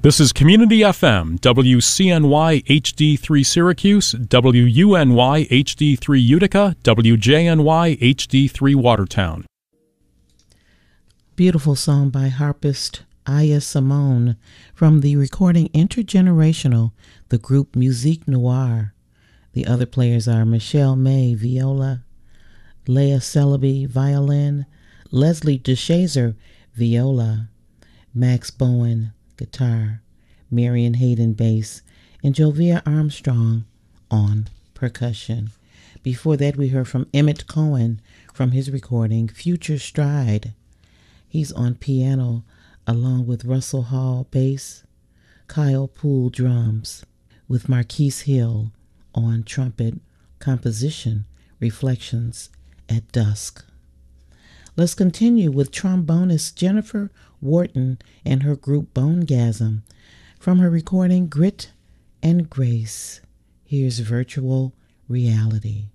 This is Community FM, WCNY HD3 Syracuse, WUNY HD3 Utica, WJNY HD3 Watertown. Beautiful song by harpist Aya Simone from the recording Intergenerational, the group Musique Noire. The other players are Michelle May, viola, Leah Celebi, violin, Leslie DeShazer, viola, Max Bowen, guitar, Marion Hayden, bass, and Jovia Armstrong on percussion. Before that, we heard from Emmett Cohen from his recording Future Stride. He's on piano along with Russell Hall, bass, Kyle Poole, drums, with Marquise Hill on trumpet, composition, Reflections at Dusk. Let's continue with trombonist Jennifer Wharton and her group Bonegasm from her recording Grit and Grace. Here's Virtual Reality.